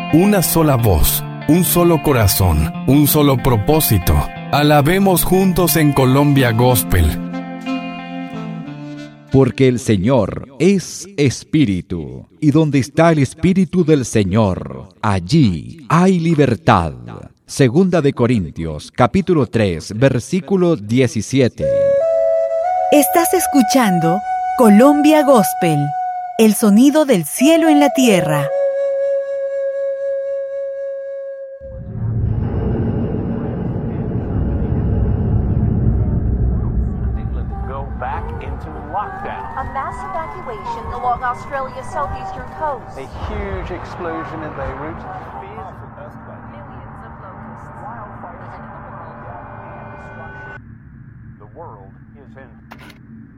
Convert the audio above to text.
una sola voz, un solo corazón, un solo propósito. Alabemos juntos en Colombia Gospel. Porque el Señor es Espíritu, y donde está el Espíritu del Señor, allí hay libertad. Segunda de Corintios, capítulo 3, versículo 17. Estás escuchando Colombia Gospel, el sonido del cielo en la tierra. A mass evacuation along Australia's southeastern coast. A huge explosion in Beirut. Millions of locusts. The world is in